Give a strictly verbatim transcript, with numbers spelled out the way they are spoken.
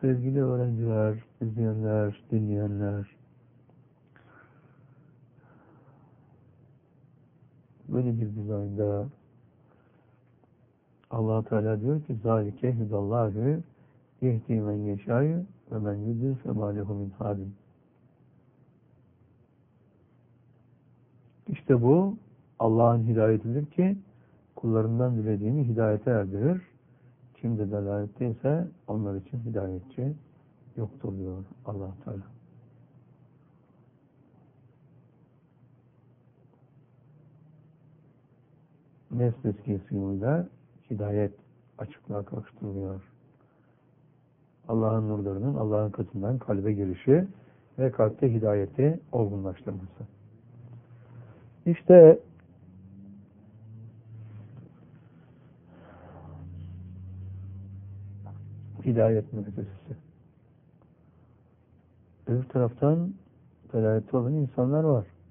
Sevgili öğrenciler, izleyenler, dinleyenler, böyle bir dizaynda Allah Teala diyor ki zâlike hudallâhu yehdi men yeşâ'yu ve men yudlil femâ lehu min hâdim. İşte bu Allah'ın hidayetidir ki kullarından dilediğini hidayete erdirir. Kim de delaletteyse onlar için hidayetçi yoktur diyor Allah Teala. Nefs tezkiyesiyle hidayet açıklığa kavuşturuluyor. Allah'ın nurlarının Allah'ın katından kalbe girişi ve kalpte hidayeti olgunlaştırması. İşte hidayet müessesesi. Öbür taraftan delaleti olan insanlar var.